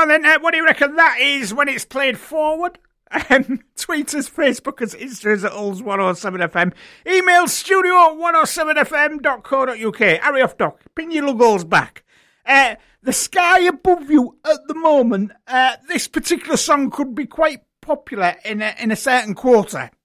on then. What do you reckon that is when it's played forward? Tweet us, Facebook us, Insta us at Ulls107FM. Email studio at 107fm.co.uk. Hurry off, Doc. Pin your logos back. The sky above you at the moment, this particular song could be quite popular in a certain quarter.